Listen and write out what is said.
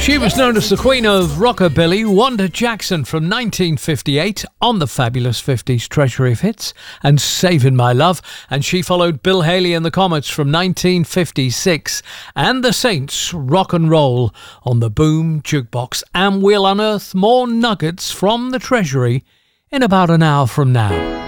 She was known as the Queen of Rockabilly, Wanda Jackson, from 1958 on the Fabulous 50s Treasury of Hits and Saving My Love, and she followed Bill Haley and the Comets from 1956 and the Saints Rock and Roll on the Boom Jukebox. And we'll unearth more nuggets from the Treasury in about an hour from now.